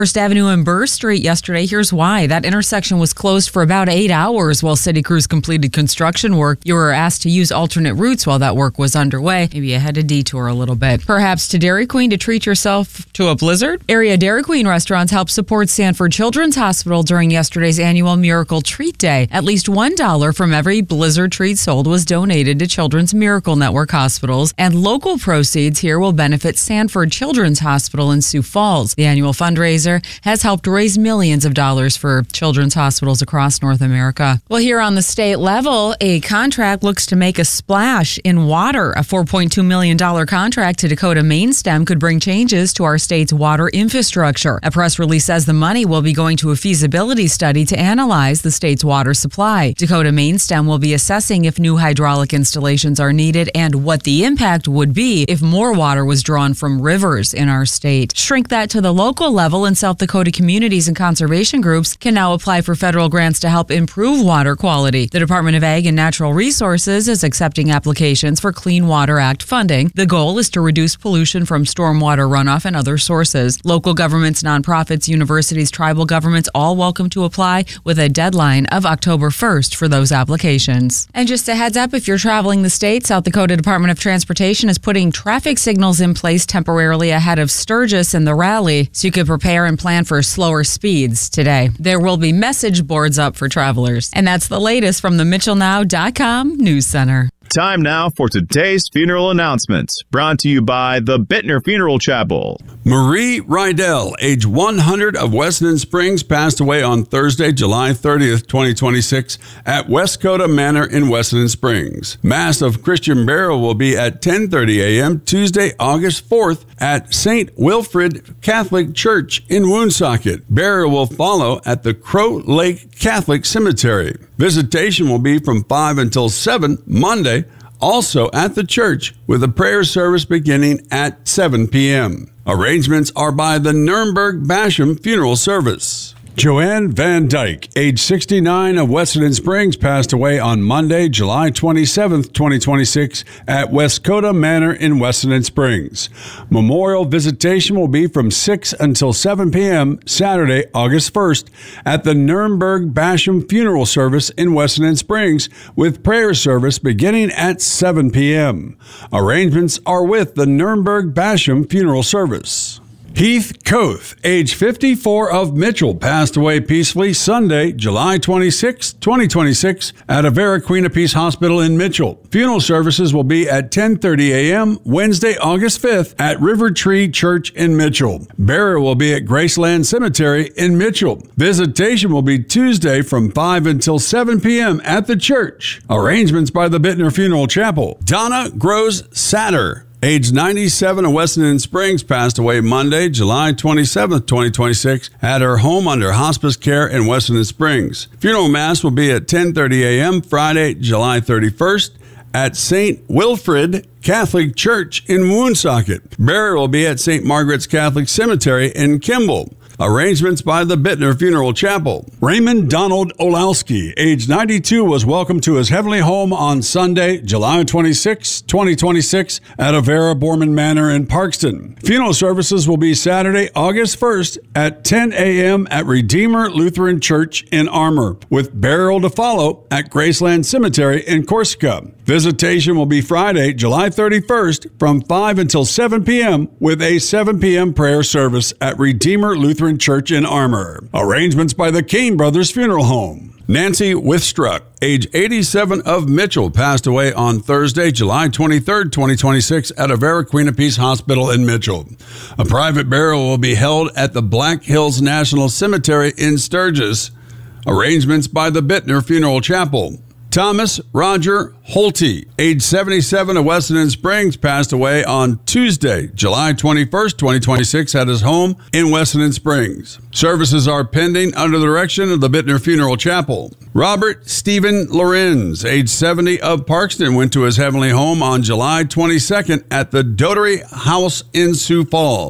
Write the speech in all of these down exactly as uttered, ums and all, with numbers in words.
First Avenue and Burr Street yesterday. Here's why. That intersection was closed for about eight hours while city crews completed construction work. You were asked to use alternate routes while that work was underway. Maybe you had to detour a little bit. Perhaps to Dairy Queen to treat yourself to a blizzard? Area Dairy Queen restaurants helped support Sanford Children's Hospital during yesterday's annual Miracle Treat Day. At least one dollar from every blizzard treat sold was donated to Children's Miracle Network hospitals, and local proceeds here will benefit Sanford Children's Hospital in Sioux Falls. The annual fundraiser has helped raise millions of dollars for children's hospitals across North America. Well, here on the state level, a contract looks to make a splash in water. A four point two million dollars contract to Dakota Mainstem could bring changes to our state's water infrastructure. A press release says the money will be going to a feasibility study to analyze the state's water supply. Dakota Mainstem will be assessing if new hydraulic installations are needed and what the impact would be if more water was drawn from rivers in our state. Shrink that to the local level, and South Dakota communities and conservation groups can now apply for federal grants to help improve water quality. The Department of Ag and Natural Resources is accepting applications for Clean Water Act funding. The goal is to reduce pollution from stormwater runoff and other sources. Local governments, nonprofits, universities, tribal governments, all welcome to apply with a deadline of October first for those applications. And just a heads up, if you're traveling the state, South Dakota Department of Transportation is putting traffic signals in place temporarily ahead of Sturgis and the rally, so you can prepare and plan for slower speeds today. There will be message boards up for travelers. And that's the latest from the Mitchell Now dot com News Center. Time now for today's funeral announcements, brought to you by the Bittner Funeral Chapel. Marie Rydell, age one hundred, of Weston Springs, passed away on Thursday, July thirtieth, twenty twenty-six, at Westcoda Manor in Weston Springs. Mass of Christian burial will be at ten thirty a.m. Tuesday, August fourth, at Saint Wilfrid Catholic Church in Woonsocket. Burial will follow at the Crow Lake Catholic Cemetery. Visitation will be from five until seven Monday, also at the church, with a prayer service beginning at seven p.m. Arrangements are by the Nuremberg Basham Funeral Service. Joanne Van Dyke, age sixty-nine, of Weston Springs, passed away on Monday, July twenty-seventh, twenty twenty-six, at Westcoda Manor in Weston Springs. Memorial visitation will be from six until seven p.m. Saturday, August first, at the Nuremberg Basham Funeral Service in Weston Springs, with prayer service beginning at seven p.m. Arrangements are with the Nuremberg Basham Funeral Service. Heath Koth, age fifty-four, of Mitchell, passed away peacefully Sunday, July twenty-sixth, twenty twenty-six, at Avera Queen of Peace Hospital in Mitchell. Funeral services will be at ten thirty a.m. Wednesday, August fifth, at River Tree Church in Mitchell. Burial will be at Graceland Cemetery in Mitchell. Visitation will be Tuesday from five until seven p.m. at the church. Arrangements by the Bittner Funeral Chapel. Donna Gross Satter, age ninety-seven, of Weston Springs, passed away Monday, July twenty-seventh, twenty twenty-six, at her home under hospice care in Weston Springs. Funeral Mass will be at ten thirty a.m. Friday, July thirty-first, at Saint Wilfrid Catholic Church in Woonsocket. Burial will be at Saint Margaret's Catholic Cemetery in Kimball. Arrangements by the Bittner Funeral Chapel. Raymond Donald Olowski, age ninety-two, was welcomed to his heavenly home on Sunday, July twenty-sixth, twenty twenty-six, at Avera Borman Manor in Parkston. Funeral services will be Saturday, August first, at ten a.m. at Redeemer Lutheran Church in Armour, with burial to follow at Graceland Cemetery in Corsica. Visitation will be Friday, July thirty-first, from five until seven p.m. with a seven p.m. prayer service at Redeemer Lutheran Church in Armour. Arrangements by the Kane Brothers Funeral Home. Nancy Withstruck, age eighty-seven, of Mitchell, passed away on Thursday, July twenty-third, twenty twenty-six, at Avera Queen of Peace Hospital in Mitchell. A private burial will be held at the Black Hills National Cemetery in Sturgis. Arrangements by the Bittner Funeral Chapel. Thomas Roger Holte, age seventy-seven, of Weston Springs, passed away on Tuesday, July twenty-first, twenty twenty-six, at his home in Weston Springs. Services are pending under the direction of the Bittner Funeral Chapel. Robert Stephen Lorenz, age seventy, of Parkston, went to his heavenly home on July twenty-second at the Dotery House in Sioux Falls.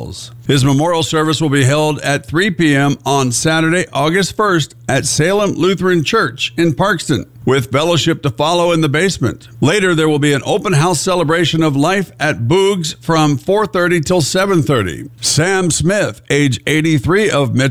His memorial service will be held at three p.m. on Saturday, August first at Salem Lutheran Church in Parkston, with fellowship to follow in the basement. Later, there will be an open house celebration of life at Boog's from four thirty till seven thirty. Sam Smith, age eighty-three, of Metro